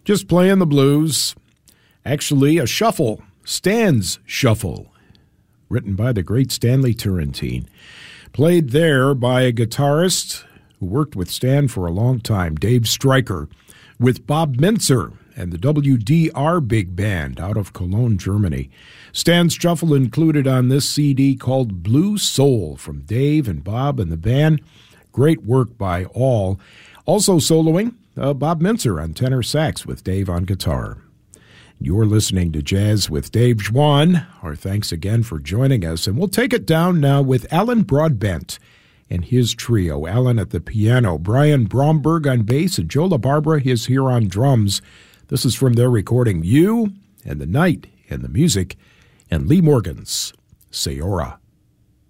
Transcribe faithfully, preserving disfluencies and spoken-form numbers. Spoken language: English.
Just playing the blues. Actually, a shuffle, Stan's Shuffle, written by the great Stanley Turrentine. Played there by a guitarist who worked with Stan for a long time, Dave Stryker, with Bob Mintzer and the W D R Big Band out of Cologne, Germany. Stan's Shuffle included on this C D called Blue Soul from Dave and Bob and the band. Great work by all. Also soloing, uh, Bob Mintzer on tenor sax with Dave on guitar. You're listening to Jazz with Dave Schwann. Our thanks again for joining us. And we'll take it down now with Alan Broadbent and his trio. Alan at the piano, Brian Bromberg on bass, and Joe LaBarbera is here on drums. This is from their recording You and the Night and the Music and Lee Morgan's Sayora.